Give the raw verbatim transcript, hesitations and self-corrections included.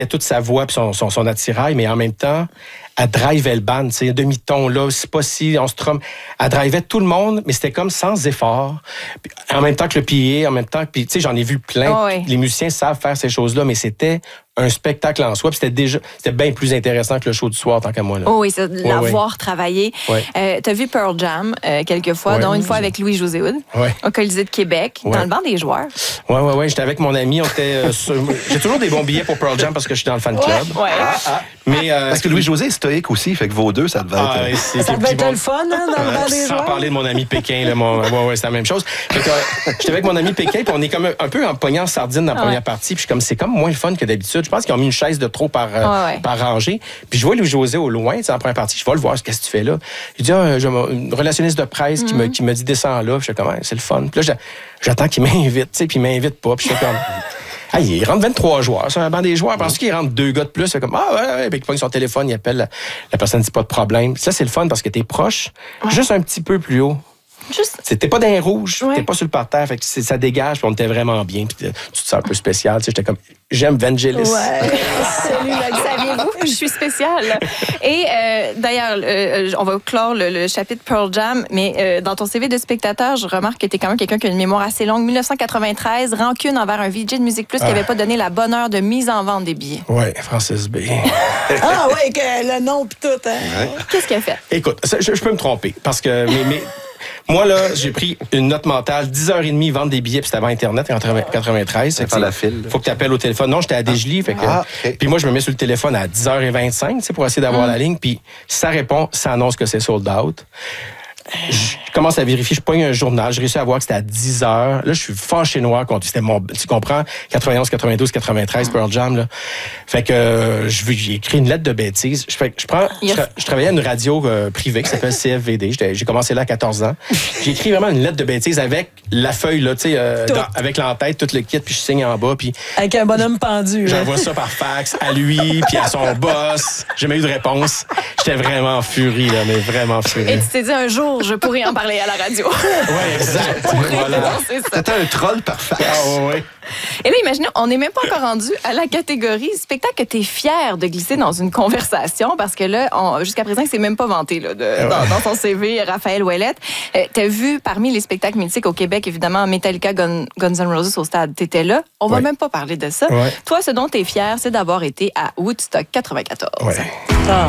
toute sa voix et son, son, son attirail, mais en même temps, elle drivait le band, tu sais, demi-ton là, c'est pas si, on se trompe. Elle drivait tout le monde, mais c'était comme sans effort. Puis, en même temps que le P A, en même temps que, puis tu sais, j'en ai vu plein. Oh oui. Les musiciens savent faire ces choses-là, mais c'était un spectacle en soi. Puis c'était déjà, c'était bien plus intéressant que le show du soir, tant qu'à moi. Là. Oh oui, c'est de la ouais, voir ouais. travailler. Ouais. Euh, t'as vu Pearl Jam euh, quelques fois, Ouais, dont une oui, fois j'ai... avec Louis-José Hood, ouais. au Colisée de Québec, ouais. dans le banc des joueurs. Oui, oui, oui. J'étais avec mon ami. On était, euh, sur... J'ai toujours des bons billets pour Pearl Jam parce que je suis dans le fan club. Ouais. Ah, ah. Mais, euh, parce que Louis-José est stoïque aussi, fait que vos deux, ça devait être... Ah, ouais, c'est, Ça devait être bon. Le fun, hein, dans le banc des Sans joueurs. parler de mon ami Pékin, là, mon... ouais, ouais, c'est la même chose. Fait que, euh, j'étais avec mon ami Pékin, puis on est comme un, un peu en pognant en sardine dans la ah, première ouais. partie. Puis comme c'est comme moins le fun que d'habitude. Je pense qu'ils ont mis une chaise de trop par, euh, ah, ouais. par rangée. Puis je vois Louis-José au loin, en première partie. Je vais le voir, qu'est-ce que tu fais là? Il dit, ah, j'ai une relationniste de presse mm-hmm. qui, me, qui me dit, descends là. Puis je suis comme, ah, c'est le fun. Puis là, j'attends qu'il m'invite, tu sais, puis il m'invite pas. Puis je suis comme... Ah, il rentre vingt-trois joueurs. C'est un banc des joueurs. Parce qu'il rentre deux gars de plus. C'est comme, ah, ouais, ouais. Puis il pogne son téléphone, il appelle. La, la personne ne dit pas de problème. Ça, c'est le fun parce que t'es proche, ouais. juste un petit peu plus haut. Juste... T'es pas dans les rouges, ouais. t'es pas sur le parterre. Fait que ça dégage, puis on était vraiment bien. Puis tu te sens un peu spécial. Tu sais, j'étais comme, j'aime Vangelis. Ouais. Celui-là, le saviez-vous? Je suis spéciale. Et euh, d'ailleurs, euh, on va clore le, le chapitre Pearl Jam, mais euh, dans ton C V de spectateur, je remarque que tu es quand même quelqu'un qui a une mémoire assez longue. dix-neuf cent quatre-vingt-treize, rancune envers un V J de Musique Plus ah. qui n'avait pas donné la bonne heure de mise en vente des billets. Oui, Francis B. Ah oui, le nom pis tout. Hein? Ouais. Qu'est-ce qu'il a fait? Écoute, je, je peux me tromper, parce que... Mais, mais... Moi, là, j'ai pris une note mentale, dix heures trente, vendre des billets, puis c'était avant Internet, en quatre-vingt-treize. C'est la file. Faut que tu appelles au téléphone. Non, j'étais à Desjolies, fait que... Ah, okay. Puis moi, je me mets sur le téléphone à dix heures vingt-cinq, tu sais, pour essayer d'avoir mm. la ligne, puis ça répond, ça annonce que c'est sold out. Je commence à vérifier, je pogne un journal, j'ai réussi à voir que c'était à dix heures. Là, je suis fâché noir contre c'était mon, tu comprends, quatre-vingt-onze, quatre-vingt-douze, quatre-vingt-treize, Pearl Jam, là. Fait que euh, j'ai écrit une lettre de bêtises. Je, fais, je prends, yes. je, je travaillais à une radio euh, privée qui s'appelle C F V D. J'étais, j'ai commencé là à quatorze ans. J'ai écrit vraiment une lettre de bêtises avec la feuille, là, tu sais, euh, avec l'entête, tout le kit, puis je signe en bas, puis... Avec un bonhomme pendu. J'envoie ça par fax à lui, puis à son boss. J'ai jamais eu de réponse. J'étais vraiment en furie, là, mais vraiment en furie. Et tu t'es dit un jour, je pourrais en parler à la radio. Oui, exact. Voilà. C'était un troll par fax. Ah, ouais. Et là, imaginez, on n'est même pas encore rendu à la catégorie spectacle que tu es fier de glisser dans une conversation, parce que là, on, jusqu'à présent, c'est même pas vanté là, de, ouais. dans, dans son C V, Raphaël Ouellette. Euh, tu as vu parmi les spectacles mythiques au Québec, évidemment, Metallica, Gun, Guns N' Roses au stade. Tu étais là. On va ouais. même pas parler de ça. Ouais. Toi, ce dont tu es fier, c'est d'avoir été à Woodstock quatre-vingt-quatorze. Ouais. Ah.